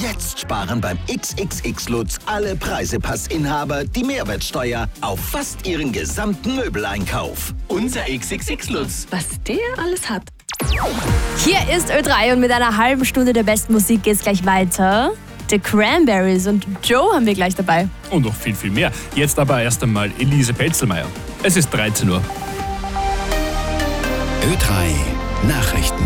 Jetzt sparen beim XXX Lutz alle Preisepass-Inhaber die Mehrwertsteuer auf fast ihren gesamten Möbeleinkauf. Unser XXX Lutz. Was der alles hat. Hier ist Ö3 und mit einer halben Stunde der besten Musik geht's gleich weiter. The Cranberries und Joe haben wir gleich dabei. Und noch viel, viel mehr. Jetzt aber erst einmal Elise Pelzelmeier. Es ist 13 Uhr. Ö3 Nachrichten.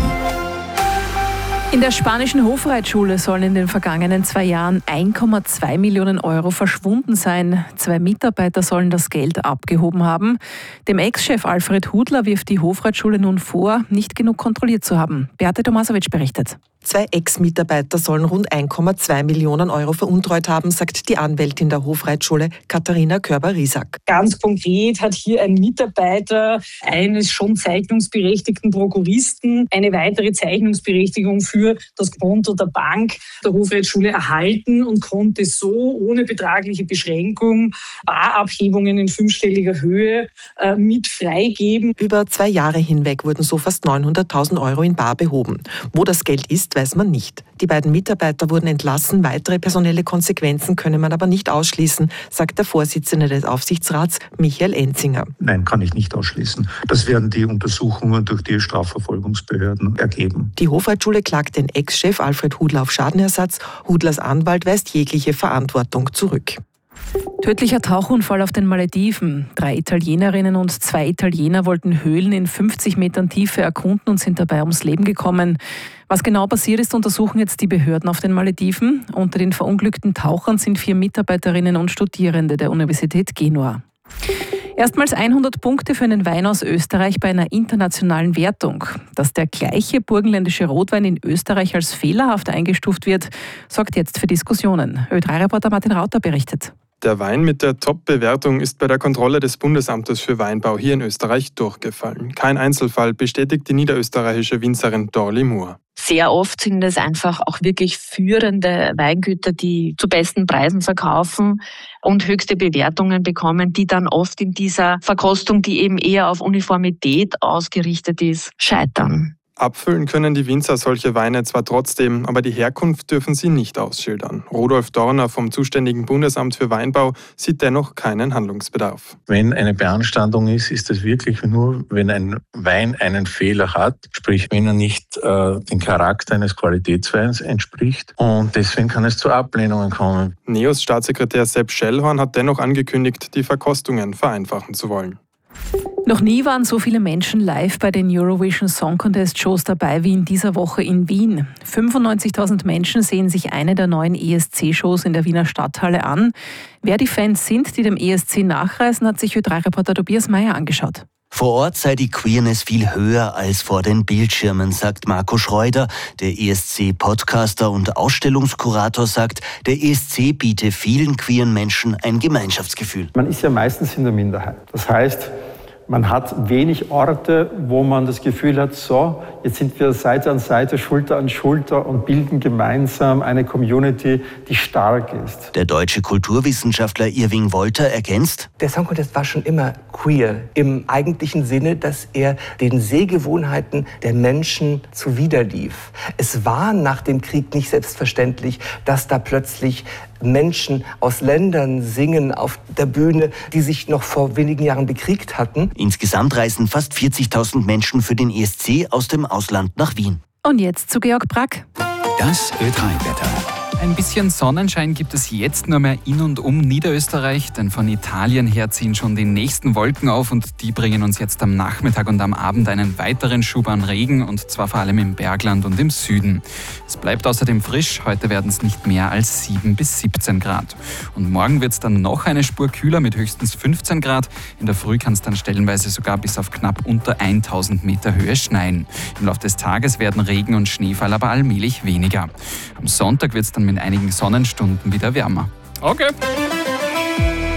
In der spanischen Hofreitschule sollen in den vergangenen 2 Jahren 1,2 Millionen Euro verschwunden sein. 2 Mitarbeiter sollen das Geld abgehoben haben. Dem Ex-Chef Alfred Hudler wirft die Hofreitschule nun vor, nicht genug kontrolliert zu haben. Beate Tomasovic berichtet. 2 Ex-Mitarbeiter sollen rund 1,2 Millionen Euro veruntreut haben, sagt die Anwältin der Hofreitschule Katharina Körber-Riesack. Ganz konkret hat hier ein Mitarbeiter eines schon zeichnungsberechtigten Prokuristen eine weitere Zeichnungsberechtigung für das Konto der Bank der Hofreitschule erhalten und konnte so ohne betragliche Beschränkung Barabhebungen in 5-stelliger Höhe mit freigeben. Über 2 Jahre hinweg wurden so fast 900.000 Euro in bar behoben. Wo das Geld ist, weiß man nicht. Die beiden Mitarbeiter wurden entlassen, weitere personelle Konsequenzen könne man aber nicht ausschließen, sagt der Vorsitzende des Aufsichtsrats Michael Enzinger. Nein, kann ich nicht ausschließen. Das werden die Untersuchungen durch die Strafverfolgungsbehörden ergeben. Die Hofreitschule klagt den Ex-Chef Alfred Hudler auf Schadenersatz. Hudlers Anwalt weist jegliche Verantwortung zurück. Tödlicher Tauchunfall auf den Malediven. 3 Italienerinnen und 2 Italiener wollten Höhlen in 50 Metern Tiefe erkunden und sind dabei ums Leben gekommen. Was genau passiert ist, untersuchen jetzt die Behörden auf den Malediven. Unter den verunglückten Tauchern sind 4 Mitarbeiterinnen und Studierende der Universität Genua. Erstmals 100 Punkte für einen Wein aus Österreich bei einer internationalen Wertung. Dass der gleiche burgenländische Rotwein in Österreich als fehlerhaft eingestuft wird, sorgt jetzt für Diskussionen. Ö3-Reporter Martin Rauter berichtet. Der Wein mit der Top-Bewertung ist bei der Kontrolle des Bundesamtes für Weinbau hier in Österreich durchgefallen. Kein Einzelfall, bestätigt die niederösterreichische Winzerin Dorli Moore. Sehr oft sind es einfach auch wirklich führende Weingüter, die zu besten Preisen verkaufen und höchste Bewertungen bekommen, die dann oft in dieser Verkostung, die eben eher auf Uniformität ausgerichtet ist, scheitern. Abfüllen können die Winzer solche Weine zwar trotzdem, aber die Herkunft dürfen sie nicht ausschildern. Rudolf Dorner vom zuständigen Bundesamt für Weinbau sieht dennoch keinen Handlungsbedarf. Wenn eine Beanstandung ist, ist das wirklich nur, wenn ein Wein einen Fehler hat, sprich wenn er nicht dem Charakter eines Qualitätsweins entspricht. Und deswegen kann es zu Ablehnungen kommen. NEOS Staatssekretär Sepp Schellhorn hat dennoch angekündigt, die Verkostungen vereinfachen zu wollen. Noch nie waren so viele Menschen live bei den Eurovision Song Contest Shows dabei wie in dieser Woche in Wien. 95.000 Menschen sehen sich eine der neuen ESC-Shows in der Wiener Stadthalle an. Wer die Fans sind, die dem ESC nachreisen, hat sich Ö3-Reporter Tobias Meyer angeschaut. Vor Ort sei die Queerness viel höher als vor den Bildschirmen, sagt Marco Schreuder. Der ESC-Podcaster und Ausstellungskurator sagt, der ESC biete vielen queeren Menschen ein Gemeinschaftsgefühl. Man ist ja meistens in der Minderheit. Das heißt, man hat wenig Orte, wo man das Gefühl hat, so, jetzt sind wir Seite an Seite, Schulter an Schulter und bilden gemeinsam eine Community, die stark ist. Der deutsche Kulturwissenschaftler Irving Wolter ergänzt: Der Song Contest war schon immer queer, im eigentlichen Sinne, dass er den Sehgewohnheiten der Menschen zuwiderlief. Es war nach dem Krieg nicht selbstverständlich, dass da plötzlich Menschen aus Ländern singen auf der Bühne, die sich noch vor wenigen Jahren bekriegt hatten. Insgesamt reisen fast 40.000 Menschen für den ESC aus dem Ausland nach Wien. Und jetzt zu Georg Brack. Das Ö3-Wetter. Ein bisschen Sonnenschein gibt es jetzt nur mehr in und um Niederösterreich, denn von Italien her ziehen schon die nächsten Wolken auf und die bringen uns jetzt am Nachmittag und am Abend einen weiteren Schub an Regen, und zwar vor allem im Bergland und im Süden. Es bleibt außerdem frisch, heute werden es nicht mehr als 7 bis 17 Grad. Und morgen wird es dann noch eine Spur kühler mit höchstens 15 Grad. In der Früh kann es dann stellenweise sogar bis auf knapp unter 1000 Meter Höhe schneien. Im Laufe des Tages werden Regen und Schneefall aber allmählich weniger. Am Sonntag wird es dann mit einigen Sonnenstunden wieder wärmer. Okay.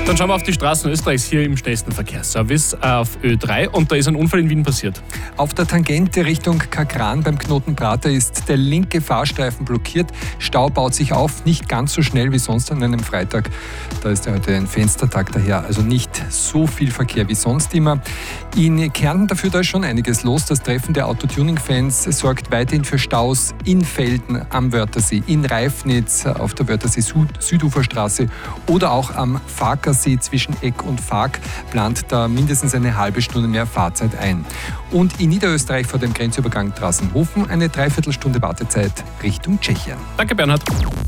Dann schauen wir auf die Straßen Österreichs hier im schnellsten Verkehrsservice auf Ö3 und da ist ein Unfall in Wien passiert. Auf der Tangente Richtung Kakran beim Knoten Prater ist der linke Fahrstreifen blockiert. Stau baut sich auf, nicht ganz so schnell wie sonst an einem Freitag. Da ist ja heute ein Fenstertag daher, also nicht so viel Verkehr wie sonst immer. In Kärnten dafür da ist schon einiges los. Das Treffen der Autotuning-Fans sorgt weiterhin für Staus in Velden am Wörthersee, in Reifnitz auf der Wörthersee-Süduferstraße oder auch am Farkersee zwischen Eck und Fark plant da mindestens eine halbe Stunde mehr Fahrzeit ein. Und in Niederösterreich vor dem Grenzübergang Drassenhofen eine Dreiviertelstunde Wartezeit Richtung Tschechien. Danke, Bernhard.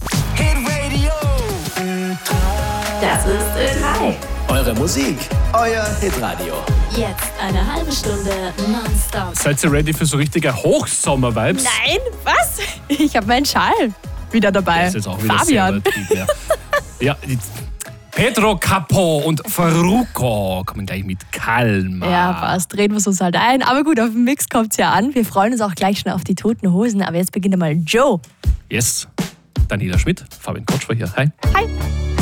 Das ist Ö3. Eure Musik, euer Hitradio. Jetzt eine halbe Stunde nonstop. Seid ihr ready für so richtige Hochsommer-Vibes? Nein, was? Ich habe meinen Schal wieder dabei. Das ist jetzt auch wieder Fabian. sehr ja, Pedro Capo und Farruko kommen gleich mit Kalma. Ja, passt. Drehen wir es uns halt ein. Aber gut, auf den Mix kommt es ja an. Wir freuen uns auch gleich schon auf die Toten Hosen. Aber jetzt beginnt einmal Joe. Yes. Daniela Schmidt, Fabian Kotschwer hier. Hi. Hi.